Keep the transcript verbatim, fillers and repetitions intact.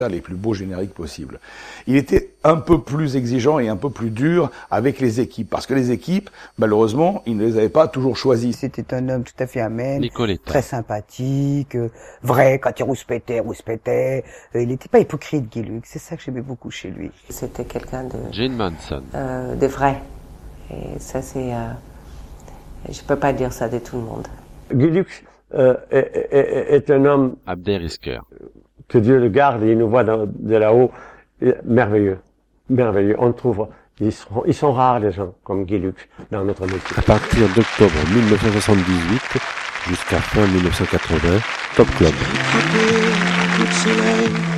les plus beaux génériques possibles. Il était un peu plus exigeant et un peu plus dur avec les équipes, parce que les équipes, malheureusement, il ne les avait pas toujours choisies. C'était un homme tout à fait amène, Nicoletta. très sympathique, euh, vrai, quand il rouspétait, rouspétait. Euh, il n'était pas hypocrite, Guy Lux, c'est ça que j'aimais beaucoup chez lui. C'était quelqu'un de, Jane Manson. euh, de vrai. Et ça, c'est... Euh, je peux pas dire ça de tout le monde. Guy Lux euh, est, est, est un homme... Abderisker. Que Dieu le garde, et il nous voit de, de là-haut, merveilleux, merveilleux. On trouve, ils sont, ils sont rares les gens comme Guy Lux dans notre métier. À partir d'octobre mille neuf cent soixante-dix-huit jusqu'à fin mille neuf cent quatre-vingts, Top Club.